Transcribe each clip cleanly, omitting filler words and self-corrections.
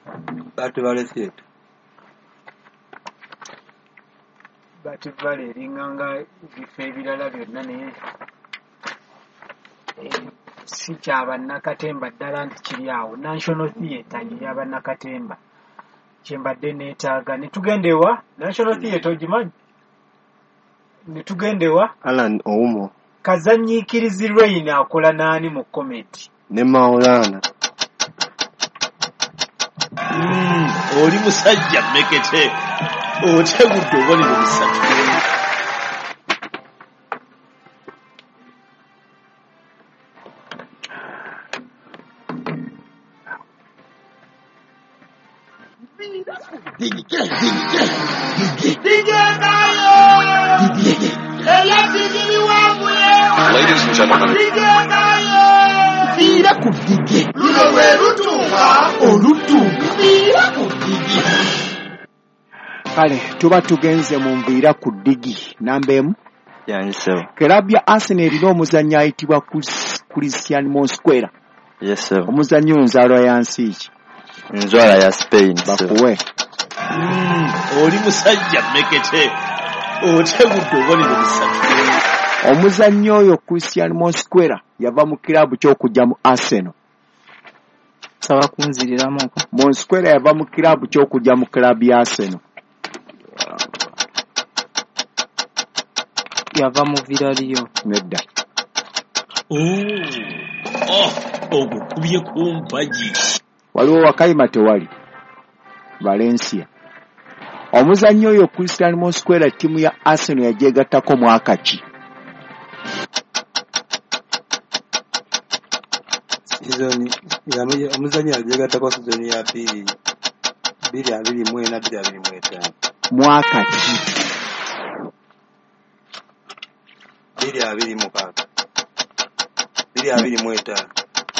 Bati Valley Theatre. Bati Valley ringanga bifo ebirala byonna naye si kyabannakatemba ddala nti kiri awo. National Theatre y'abannakatemba kyembadde neetaaga. Ne tugenda ewa National Theatre ogimanyi? Ne tugenda ewa Alan Oumo. Kazanyiikirizi Rain akola naani mu komedi? Ne Maulana. Oli musajja mmekete otegudde oboni mu bisatu. Ladies and gentlemen, kale tuba tugenze mu nviira ku ddigi namba emu. Yanyisewo. Club ya Arsenal erina omuzannyi ayitibwa Christian Mosquera. Yes sir. Omuzannyi nzaalwa ya nsi ki? Nzwala ya Spain. Bakuwe. Oli musajja mmekete otegudde oboni mu bisatu. Omuzannyi oyo Christian Mosquera yava mu kilabu ky'okujja mu Arsenal. Saba kunziriramu. Mosquera yava mu kilabu ky'okujja mu kilabu ya Arsenal. Yava mu Villarreal. Nedda. Ogukubye ku mpagi. Waliwo Wakayima tewali. Valencia. Omuzannyi oyo Christian Mosquera ttiimu ya Arsenal yajeegattako mwaka ki? Omuzannyi yajeegattako sizoni ya 2024-2025. Mwaka ki? 2026. 2025.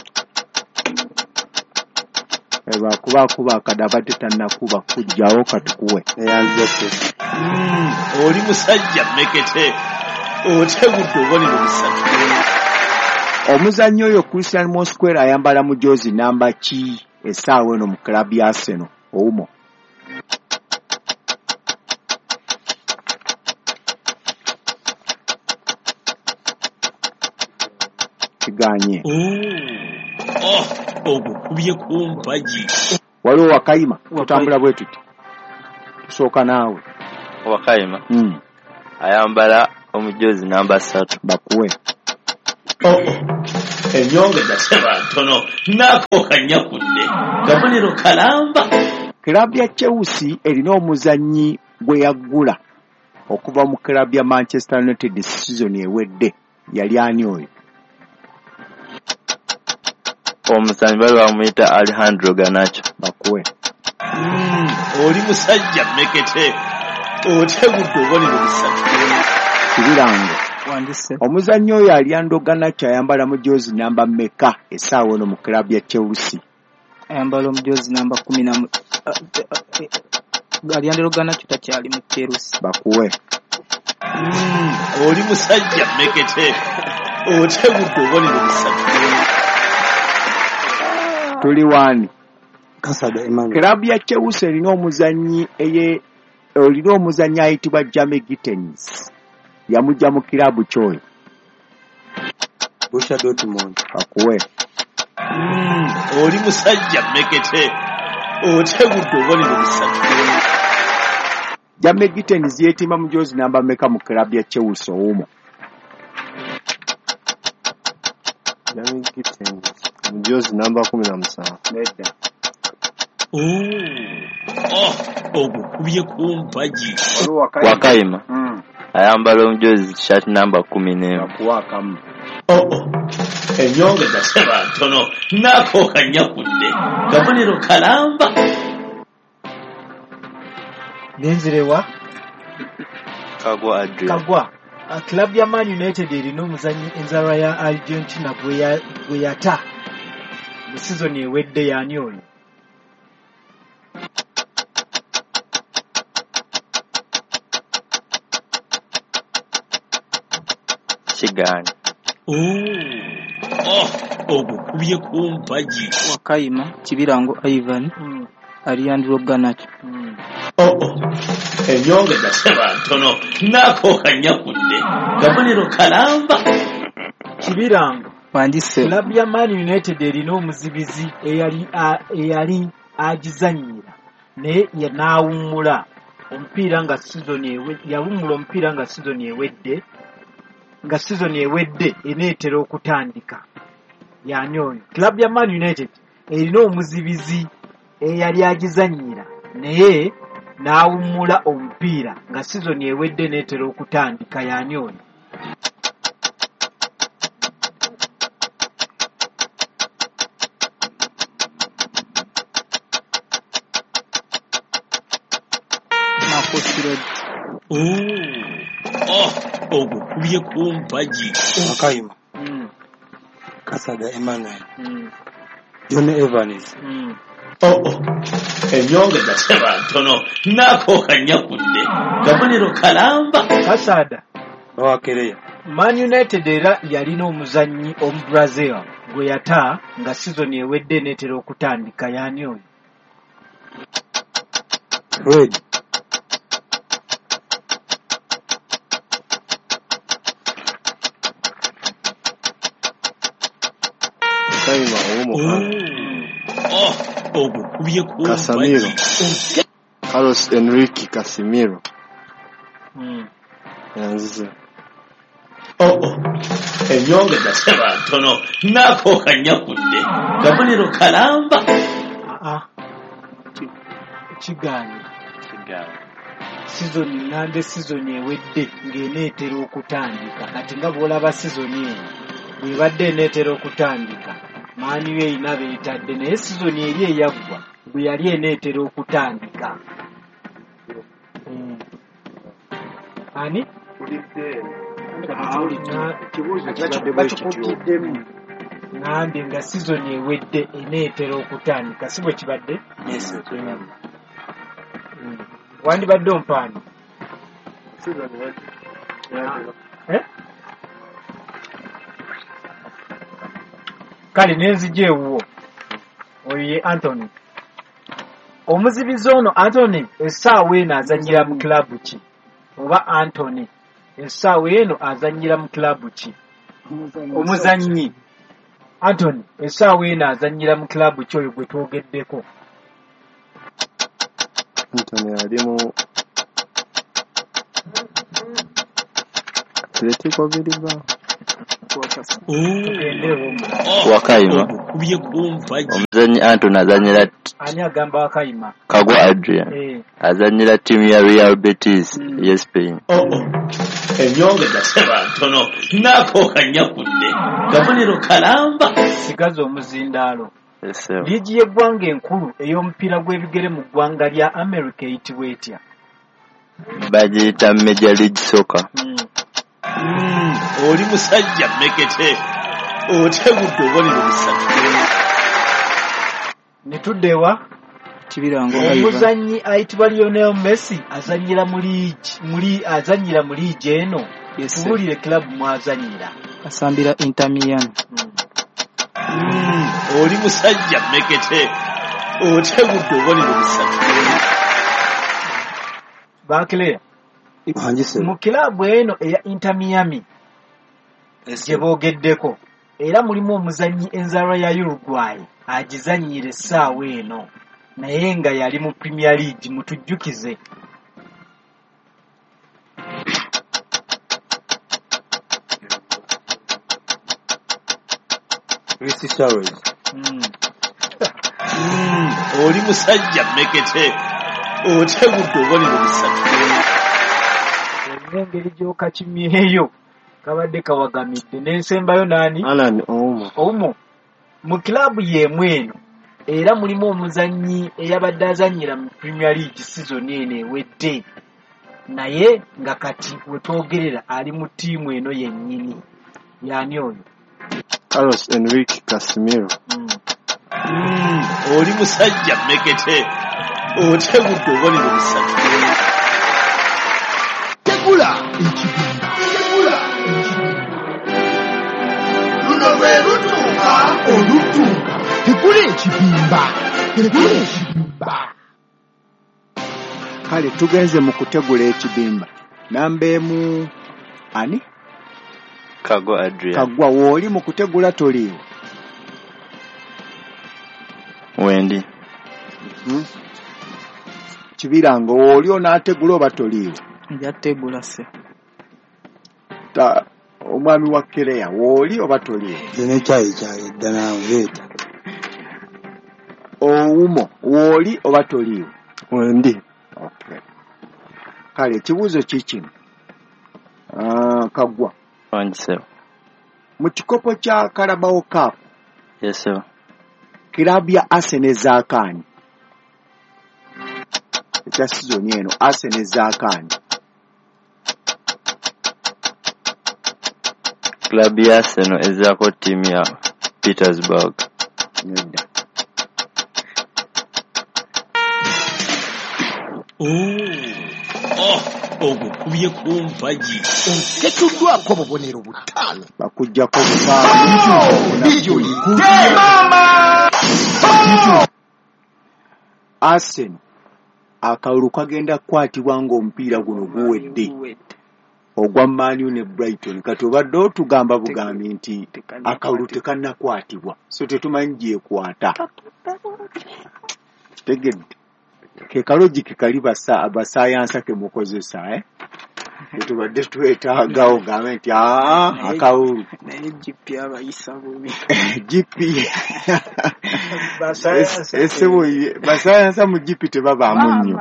Kuba akadaba tetannakuba kujjawo katukuwe. Eyanzette. Oli musajja mmekete otegudde oboni mu bisatu. Omuzannyi oyo Christian Mosquera ayambala mu joozi namba ki essaawa eno mu club ya Arsenal? Oumo. Kiganye. Ogukubye ku mpagi. Waliwo Wakayima tutambula bwe tuti. Tusooka naawe. Wakayima. Ayambala omujoozi namba 3. Bakuwe. Enyonge daseba ntono nako kanyakudde. Gavuniro kalamba. Club ya Chelsea erina omuzannyi gwe yaggula okuva mu club ya Manchester United season ewedde. Yali ani oyo? Omuzannyi bali bamuyita Alejandro Garnacho. Bakuwe. Oli musajja mmekete otegudde oboni mu bisatu. Kibirango. Wandise. Omuzannyi oyo Alejandro Garnacho ayambala mu joozi namba mmeka essaawa eno mu club ya Chelsea? Ayambala omujoozi namba 10. Alejandro Garnacho takyali mu Chelsea. Bakuwe. Oli musajja mmekete otegudde oboni mu bisatu. Tuli wani. Kasada Emmanuel. Club ya Chelsea erina omuzannyi ayitibwa Jamie Gittens. Yamujja mu kilabu kyoyo. Borussia Dortmund. Bakuwe. Oli musajja mmekete otegudde oboni mu bisatu. Jamie Gittens yeetima mu joozi namba mmeka mu kilabu ya Chelsea? Oumo. Jamie Gittens. Mujoozi namba 17. Nedda. Ogukubye ku mpagi. Wakayima. Ayambala omujoozi t-shirt namba 11. Bakuwakamu. Enyonge daseba ntono nako kanyakudde. Gavuniro kalamba. Nenzirewa Kagwa Adrian. Kagwa. Club ya Man United erina omuzannyi enzaalwa ya Argentina gwe yata mu season ewedde yani oyo? Kiganye. Ogukubye ku mpagi. Wakayima Kibirango Ivan. Alejandro Garnacho. Enyongeza seba ntono nako kanyakudde Kabonero Kalamba Kibirango Wandise. Club ya Man United erina omuzibizi eyali agizanyira naye yanaawummula omupiira nga yawummula omupiira nga season ewedde eneetera okutandika. Yani oyo Club ya Man United erina omuzibizi eyali agizanyira naye n'awummula omupiira nga season ewedde neetera okutandika. Yani oyo ogukubye ku mpagi. Wakayima. Kasada Emmanuel. John Evans. Enyongeza seba ntono nako kanyakudde Kabonero Kalamba Kasada Bawakereya. Man United era yalina omuzannyi Brazil gwe yata nga season ewedde neetera okutandika. Yani oyo Fred. Wakayima Oumo. ogukubye ku Casemiro. Carlos Enrique Casemiro. Yanzize. Enyongeza seba ntono nako kanyakudde Kabonero Kalamba kigaanyi season ewedde ng'eneetera okutandika. Kati nga bw'olaba season eno bw'ebadde eneetera okutandika maani yo erina beetadde naye season eri eyaggwa bwe yali eneetera okutandika. Ani? Ngambye nga season ewedde eneetera okutandika si bwe kibadde? Wandibadde ompaani? Kale nenzija ewuwo oyo ye Anthony. Omuzibizi ono Anthony essaawa eno azannyira mu kilabu ki? Oba Anthony essaawa eno azannyira mu kilabu ki? Omuzannyi Anthony essaawa eno azannyira mu kilabu ki oyo gwe twogeddeko? Anthony ali mu Atletico Bilbao. Wakayima ogukubye ku mpagi. omuzannyi Anthony azannyira Ani agamba Wakayima? Kagwa Adrian azannyira ttiimu ya Real Betis ye Spain. Enyongeza seba ntono nako kanyakudde Kabonero Kalamba Sigaza omuzindaalo. Yes, sir. Liigi y'eggwanga enkulu ey'omupiira gw'ebigere mu ggwanga lya America eyitibwa etya? Bagiyita Major League Soccer. oli musajja mmekete otegudde obonero busatu. Ne tuddewa Kibirango omuzannyi ayitibwa Lionel Messi azannyira mu liigi eno. Tubulire kilabu mwazannyira. asambira Inter Milan. oli musajja mmekete otegudde obonero busatu. Bakilea Hanjise. mu kilabu eno eya Inter Miami gye boogeddeko era mulimu omuzannyi enzaalwa ya Uruguay agizannyira essaawa eno naye nga yali mu Premier League. Mutujjukize. Luis Suarez. oli musajja mmekete otegudde obonero busatu. Engeri gy'okakimyeyo kabadde kawagamidde. N'ensembayo naani? Alan Oumo. Mu kilabu y'emu eno era mulimu omuzannyi eyabadde azannyira mu Premier League season eno ewedde naye nga kati wetwogerera ali mu ttiimu eno yennyini. Yani oyo? Carlos Enrique Casemiro. oli musajja mmekete otegudde obonero busatu. Tegula ekibimba. Luno lwe lutunga olutunga. Tegula ekibimba. Kale tugenze mu kutegula ekibimba. Namba emu ani? Kagwa Adrian. Kagwa woli mu kutegula toliiwo. Wendi. Kibirango woli onaategula oba toliiwo. Njategula se. Omwami wa Kereya woli oba toliiwo. Nne kyayi ddala nveeta. Owumo woli oba toliiwo. Wendi. Okay. Kale ekibuuzo kikino. Kagwa. Wanjiseo. Mu kikopo kya Carabao Cup. Yes sir. Kilabu ya Arsenal ezaakaani. Ekya sizoni eno Arsenal ezaakaani. Klabu ya Arsenal ezaako timu ya Petersburg. Nedda. Ogukubye ku mpagi. Tetuddwako bubonero butaano. Bakujjako bujuli. Arsenal akalulu kagenda kukwatibwa ng'omupiira guno guwedde. Ogwa Man U ne Brighton kati obadde otugamba bugambi nti akalulu tekannakwatibwa. So tetumanyi gyekwata. Tegedde. Ke kalogiki kali basayansa ke mukozesa tubadde twetaaga ogambe nti akawulu naye GP abayisa bubi. GP basayansa mu GP tebabaamu nnyo.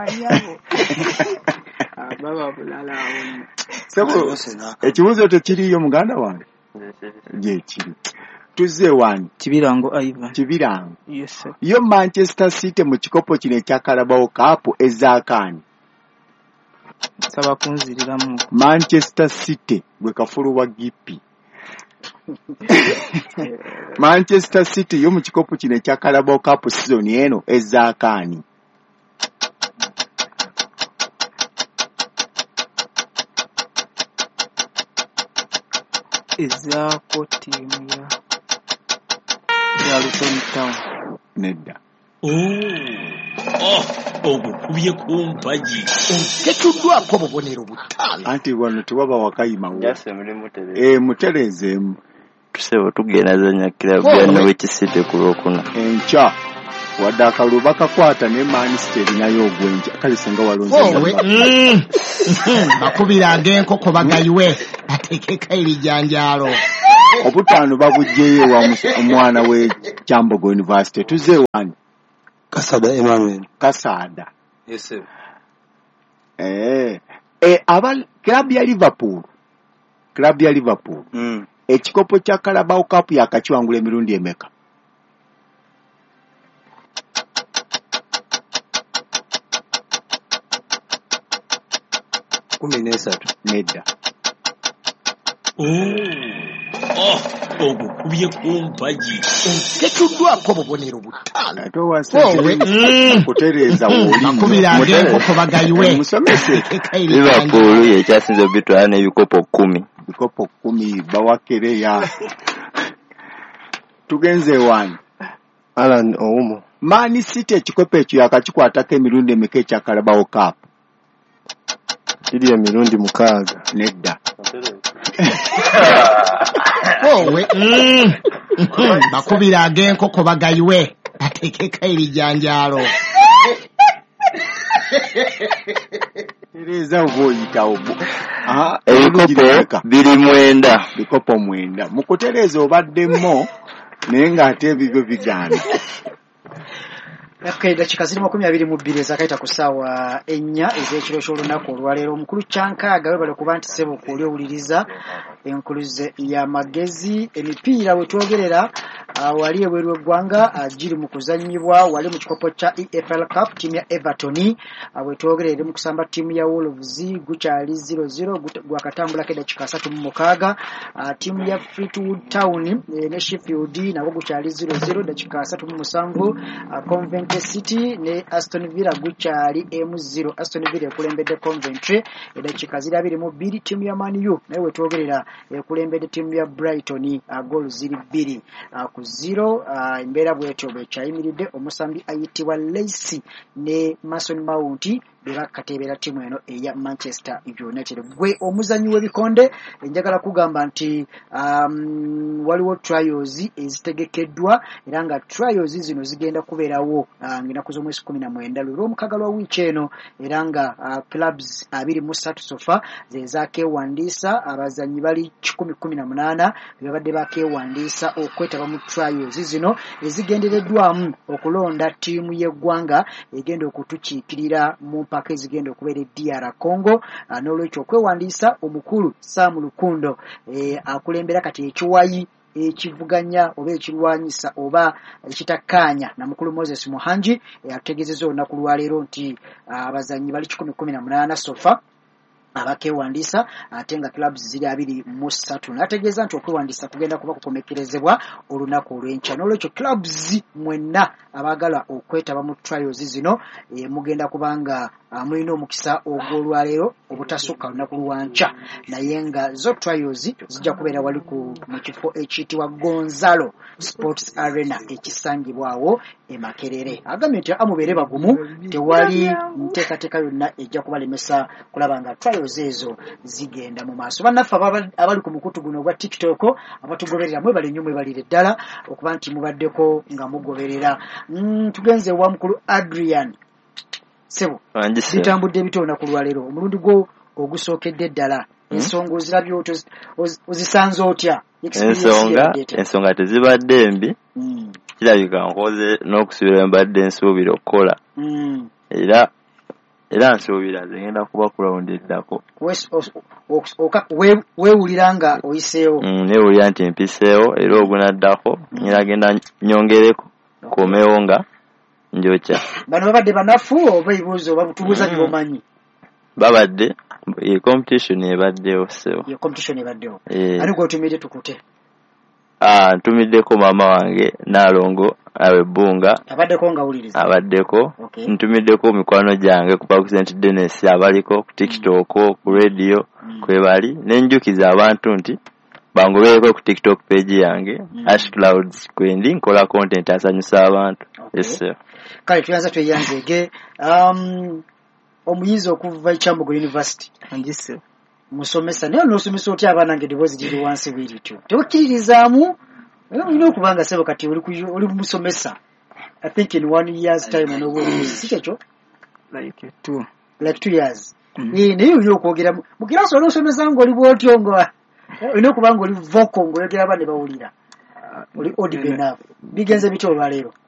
Baba bulala awo. Sebo ekibuuzo tekiriyo muganda wange. Je kiri. Tuzze wani Kibirango Ivan. Kibirango. Yes sir. Yo Manchester City mu kikopo kino ekya Carabao Cup ezaakaani. Saba kunziriramu. Manchester City gwe kafulu wa GP. Manchester City yo mu kikopo kino ekya Carabao Cup season eno ezaakaani. Ezaako tiimu ya Luton Town. Nedda. Ogukubye ku mpagi. Tetuddwako bubonero butaano. Anti wano tewaba wakayima wo. Jase mulimu tere. Mutereezeemu. Tusebo tugenda zanya kilabu ya Norwich City ku Lwokuna. Enkya wadde akalulu bakakwata ne Man City nayo ogwenja kale senga walonze. Bakubira ag'enkoko bagayiwe ateekeka erijanjaalo. Obutaano babujjeyo wa omwana we Kyambogo University. Tuzze wani Kasada Emmanuel. Kasada. Yes sir. Klabu ya Liverpool. Ekikopo kya Carabao Cup yakakiwangula emirundi emeka? Kumi n'esatu. Nedda. Ogukubye ku mpagi. Tetuddwako bubonero butaano. Ate wase kutereeza woli. Bakubira ag'enkoko bagayiwe. Musomese. Liverpool yekyasinze obitwala n'ebikopo 10. Bikopo 10 bawakereya. Tugenze wani Alan Oumo. Man City ekikopo ekyo yakakikwatako emirundi emeka ekya Carabao Cup? Kiri emirundi 6. Nedda. Bakubira ag'enkoko bagayiwe ateekeka erijanjaalo. Tereza oboyitawo. Ebikopo 29. Bikopo 9. Mu kutereeza obaddemo naye ng'ate ebibyo bigaana. Dakika zirimo 22 ezakaita ku ssaawa 4 ez'ekiro ky'olunaku olwaleero. Omukulu Kyankaaga we bali kuba nti ssebo ku olyowuliriza enkuluze y'amagezi emipiira we twogerera wali ebweru eggwanga giri mu kuzannyibwa wali mu kikopo kya EFL Cup tiimu ya Everton we twogerera mu kusamba tiimu ya Wolves gukyali 0-0 gwakatambulako eddakiika 36 tiimu ya Fleetwood Town ne Sheffield nabo gukyali 0-0 eddakiika 37 Coventry City ne Aston Villa gukyali M0 Aston Villa ekulembedde Coventry eddakiika 22 tiimu ya Man U naye we twogerera ekulembedde tiimu ya Brighton goal 2 ku 0 embeera bwetyo bwekyayimiridde. Omusambi ayitibwa Lacey ne Mason Mount bebakateebera ttiimu eno eya Manchester United. Gwe omuzanyi w'ebikonde njagala kugamba nti waliwo trials ezitegekeddwa era nga trials zino zigenda kubeerawo ng'ennaku z'omwezi 19 Lwomukaaga lwa wiiki eno era nga clubs 23 sofa ze zaakeewandiisa. Abazanyi bali 118 bebadde bakeewandiisa okwetaba mu trials zino ezigendereddwamu okulonda ttiimu y'eggwanga egenda okutukiikirira mu mpaka ezigenda okubeera DR Congo. N'olwekyo okwewandiisa omukulu Sam Lukundo akulembera kati ekiwayi ekivuganya oba ekirwanyisa oba ekitakkaanya na mukulu Moses Muhanji ategeezezza olunaku lwaleero nti abazanyi bali 118 sofa abakeewandiisa ate nga clubs ziri 23. N'ategeeza nti okwewandiisa kugenda kuba kukomekerezebwa olunaku olw'enkya. N'olwekyo clubs mwenna abaagala okwetaba mu trials zino mugenda kubanga mulina omukisa ogw'olwaleero obutasukka lunaku lwankya, naye nga zo trials zijja kubeera wali mu kifo ekiyitibwa Gonzalo Sports Arena ekisangibwawo e Makerere. Agambye nti amubeere bagumu, tewali nteekateeka yonna ejja kubalemesa kulaba nga trials ezo zigenda mu maaso. Bannaffe abali ku mukutu guno ogwa TikTok abatugoberera mwebale nnyo mwebalire ddala okuba nti mubaddeko nga mugoberera. Tugenze wa mukulu Adrian Sebo zitambudde ebitoona ku lwaleero omulundi gwo ogusookedde ddala. Ensonga ozirabye ozisanze otya? Ensonga tezibadde mbi, kirabika nkoze n'okusuubira mbadde nsuubira okukola era nsuubira zigenda kuba kulawundi eddako. Weewulira nga oyiseewo? Neewulira nti mpiseewo era ogunaddako nyiragenda nyongereko komewo nga njokya. Bano babadde banafu oba ebibuuzo oba butubuuza by'omanyi? Babadde competition ebaddewo sewo. Competition ebaddewo. Ani gw'otumidde tukute? Ntumiddeko maama wange Nalongo Awebbunga. Abaddeko nga wuliriza? Abaddeko. Ntumiddeko mikwano gyange ku Park St. Dennis abaliko ku TikTok, ku radio kwebali. Nenjukiza abantu nti bangobereko ku TikTok page yange #clouds kwendi nkola content asanyusa abantu. Yes sir. Kale tuyanza tweyanzege omuyizi okuva Kyambogo University Angise musomesa naye n'osomesa otya abaana ng'eddoboozi liri wansi bw'erityo tewekkiririzaamu olina okubanga sebo kati oli musomesa I think in 1 year's time onoba si kyekyo like 2 years naye olina okwogera mu kirasi olw'osomesa ng'oli bw'otyo nga olina okuba ng'oli vocal ng'oyogera abaana ne bawulira oli audible enough. Bigenze bityo olwaleero?